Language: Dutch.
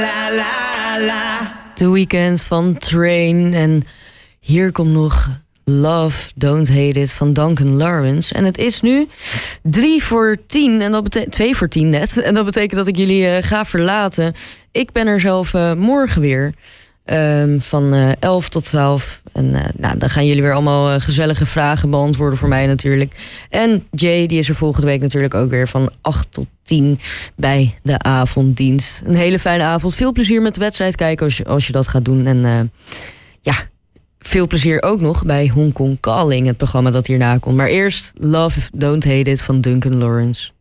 The Weeknd van Train. En hier komt nog Love, Don't Hate It van Duncan Lawrence. En het is nu 9:03 en dat betekent 9:02 net. En dat betekent dat ik jullie ga verlaten. Ik ben er zelf morgen weer. Van 11 tot 12. En dan gaan jullie weer allemaal gezellige vragen beantwoorden voor mij natuurlijk. En Jay, die is er volgende week natuurlijk ook weer van 8 tot 10 bij de avonddienst. Een hele fijne avond. Veel plezier met de wedstrijd kijken als je dat gaat doen. En veel plezier ook nog bij Hong Kong Calling, het programma dat hierna komt. Maar eerst Love, Don't Hate It van Duncan Lawrence.